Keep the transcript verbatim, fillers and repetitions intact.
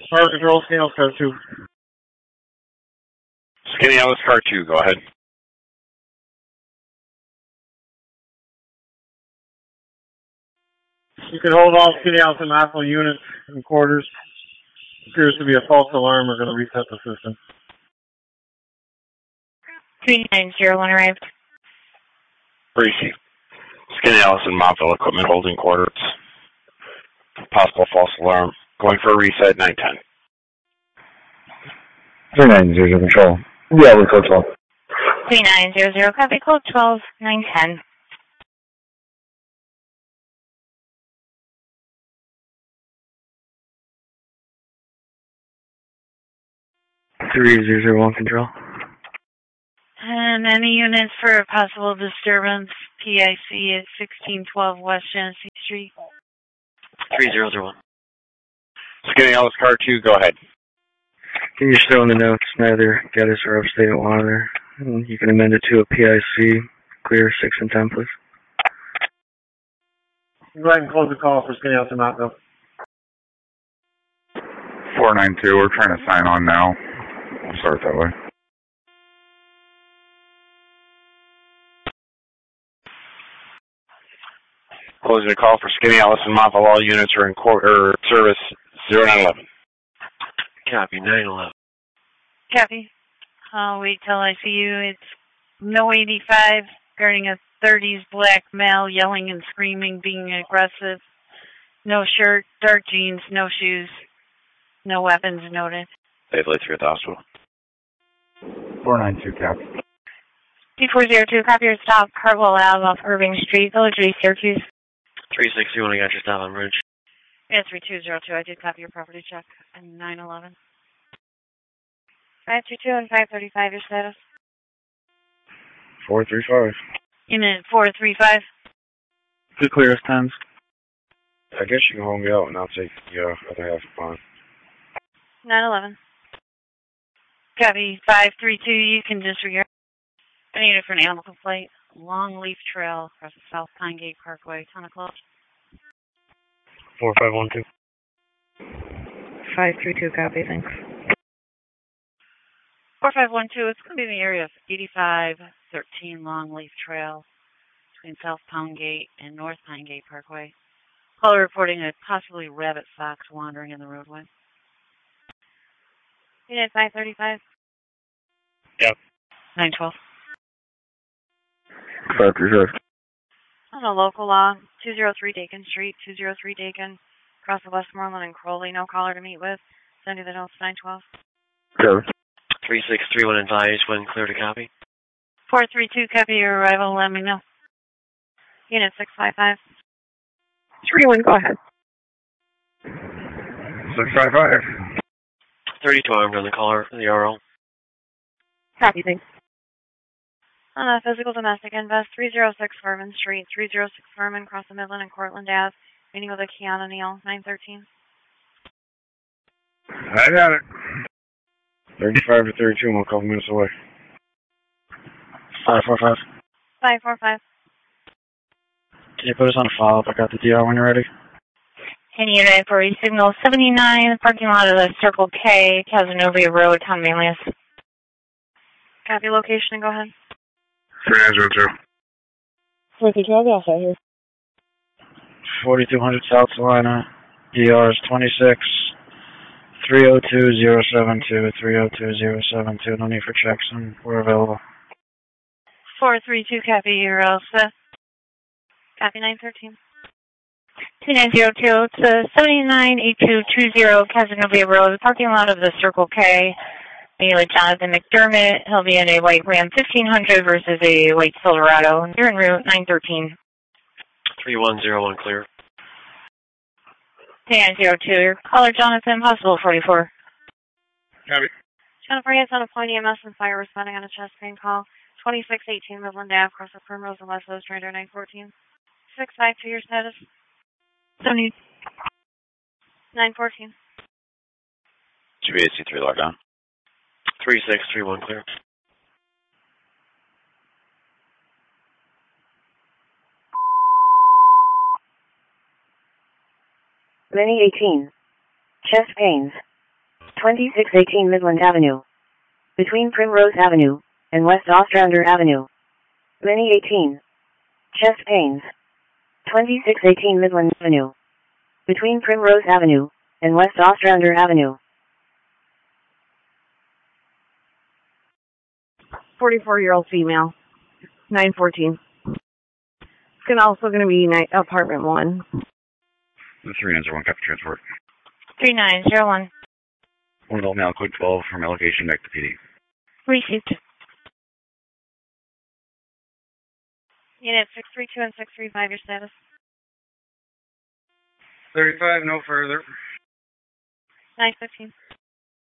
Fire control, Skinny Alice car two. Skinny Alice car two, go ahead. You can hold all Skinny Alice and Massimo units in quarters. Appears to be a false alarm. We're going to reset the system. three nine zero one arrived. Receive. Skinny Alice and Mopville equipment holding quarters. Possible false alarm. Going for a reset, nine ten. three nine zero zero control. Yeah, we code twelve. three nine zero zero, copy code twelve, nine ten. three zero zero one control. And any units for a possible disturbance, P I C at sixteen twelve West Genesee Street. three zero zero one. Skinny Alice car two, go ahead. Can you show in the notes neither Geddes or Upstate Water? And you can amend it to a P I C. Clear six and ten, please. Go ahead and close the call for Skinny Alice and Mopville. four nine two, we're trying to sign on now. We'll start that way. Closing the call for Skinny Alice and Mopville. All units are in court, or service zero nine eleven. Copy, nine eleven. Copy. I'll wait till I see you. It's no eighty-five, wearing a thirties black male, yelling and screaming, being aggressive. No shirt, dark jeans, no shoes, no weapons noted. They've led through at the hospital. four nine two, cap. D four zero two, copy your stop, Hartwell Ave off Irving Street, Village East, Syracuse. three six three one, I got your stop on bridge. Yeah, three two zero two, I did copy your property check, and nine eleven. five two two and five thirty-five, your status. four three five. Unit four three five. Good clear as tens. I guess you can hold me out and I'll take the uh, other half upon. nine eleven. Copy five three two, you can disregard. I need it for an animal complaint. Long Leaf Trail across the South Pine Gate Parkway, ten o'clock. four five one two. five three two, copy, thanks. four five one two, it's going to be in the area of eighty-five thirteen Long Leaf Trail between South Pine Gate and North Pine Gate Parkway. Caller reporting a possibly rabbit fox wandering in the roadway. Unit five thirty-five. Yep. nine twelve. five three five. On a local law, two oh three Dakin Street, two oh three Dakin, across the Westmoreland and Crowley, no caller to meet with. Send you the notes, nine twelve. Copy. three six three one advised when clear to copy. four three two, copy your arrival, let me know. Unit six five five. three one, go ahead. six five five. thirty-two armed on the caller for the R O. Copy, thanks. On a physical domestic invest, three oh six Furman Street, three oh six Furman, across the Midland and Cortland Ave, meeting with a Keanu Neal, nine thirteen. I got it. thirty-five to thirty-two, I'm a couple minutes away. five four five. five four five. Can you put us on a follow-up? I got the D R when you're ready. Any unit for a signal seventy-nine, parking lot of the Circle K, Casanova Road, Town Manlius. Copy location and go ahead. three nine zero two. forty-two, I'll be outside here. forty-two hundred South Salina. D R is twenty-six. three oh two oh seven two. three oh two oh seven two. No need for checks, and we're available. four three two, copy, you're all set. Copy, nine thirteen. two nine zero two, it's a seventy-nine eight two two zero Casanova Road, parking lot of the Circle K. Meeting with Jonathan McDermott. He'll be in a white Ram fifteen hundred versus a white Silverado. You're en route, nine thirteen. three one zero one clear. two nine zero two, caller Jonathan, possible forty-four. Copy. Jennifer has on a point E M S and fire responding on a chest pain call. twenty-six eighteen Midland Ave, across the Primrose and West Coast, Trader nine fourteen. six five two, your status. seventy. nine fourteen. Should be A C three lockdown. three six three one clear. Many eighteen. Chest pains. twenty-six eighteen Midland Avenue. Between Primrose Avenue and West Ostrander Avenue. Mini eighteen. Chest pains. twenty-six eighteen Midland Avenue. Between Primrose Avenue and West Ostrander Avenue. forty-four-year-old female. nine fourteen. It's gonna also going to be night, apartment one. The three nine zero one, copy transport. three nine zero one. One adult male, code twelve, from allocation back to P D. Received. Unit six three two and six three five, your status. thirty-five, no further. nine fifteen.